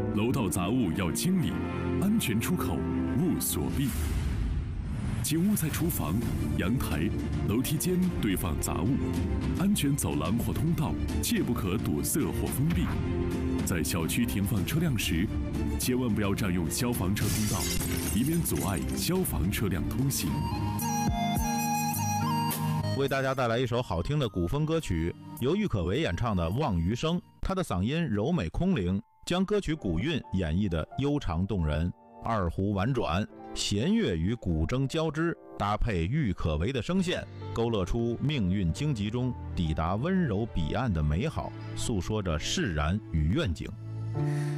楼道杂物要清理，安全出口勿锁闭。请勿在厨房、阳台、楼梯间堆放杂物，安全走廊或通道切不可堵塞或封闭。在小区停放车辆时，千万不要占用消防车通道，以免阻碍消防车辆通行。 为大家带来一首好听的古风歌曲，由郁可唯演唱的《望余生》，她的嗓音柔美空灵，将歌曲古韵演绎得悠长动人，二胡婉转，弦乐与古筝交织，搭配郁可唯的声线，勾勒出命运荆棘中抵达温柔彼岸的美好，诉说着释然与愿景。